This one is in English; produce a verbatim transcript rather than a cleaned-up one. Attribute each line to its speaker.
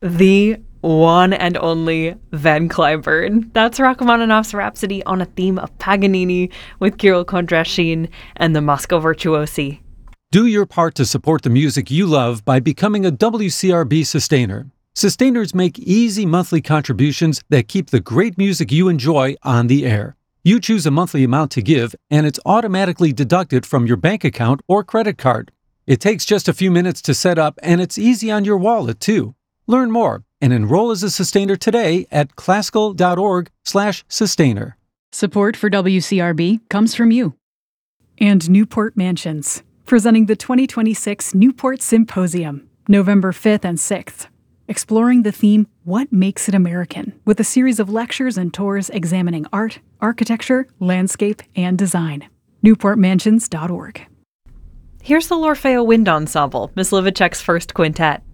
Speaker 1: The one and only Van Cliburn. That's Rachmaninoff's Rhapsody on a theme of Paganini with Kirill Kondrashin and the Moscow Virtuosi.
Speaker 2: Do your part to support the music you love by becoming a W C R B sustainer. Sustainers make easy monthly contributions that keep the great music you enjoy on the air. You choose a monthly amount to give, and it's automatically deducted from your bank account or credit card. It takes just a few minutes to set up, and it's easy on your wallet, too. Learn more and enroll as a sustainer today at classical.org slash sustainer.
Speaker 3: Support for W C R B comes from you. And Newport Mansions, presenting the twenty twenty-six Newport Symposium, November fifth and sixth. Exploring the theme, What Makes It American, with a series of lectures and tours examining art, architecture, landscape, and design. newport mansions dot org.
Speaker 1: Here's the L'Orfeo Wind Ensemble, Miss Livacek's first quintet.